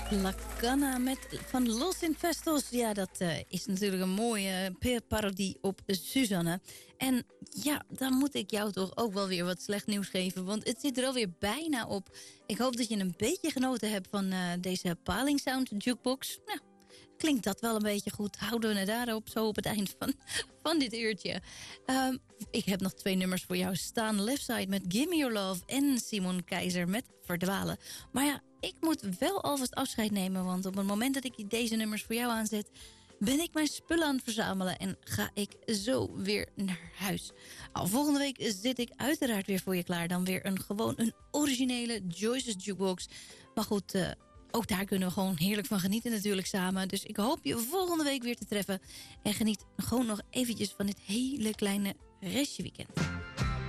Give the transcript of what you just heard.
La Cana van Los Infestos. Ja, dat is natuurlijk een mooie parodie op Suzanne. En ja, dan moet ik jou toch ook wel weer wat slecht nieuws geven. Want het zit er alweer bijna op. Ik hoop dat je een beetje genoten hebt van deze Paling Sound Jukebox. Nou, klinkt dat wel een beetje goed. Houden we het daarop zo op het eind van dit uurtje. Ik heb nog 2 nummers voor jou staan. Leftside met Gimme Your Love en Simon Keizer met Verdwalen. Maar ja, ik moet wel alvast afscheid nemen. Want op het moment dat ik deze nummers voor jou aanzet, ben ik mijn spullen aan het verzamelen en ga ik zo weer naar huis. Volgende week zit ik uiteraard weer voor je klaar. Dan weer een originele Joyce's Jukebox. Maar goed, ook daar kunnen we gewoon heerlijk van genieten natuurlijk samen. Dus ik hoop je volgende week weer te treffen. En geniet gewoon nog eventjes van dit hele kleine restje weekend.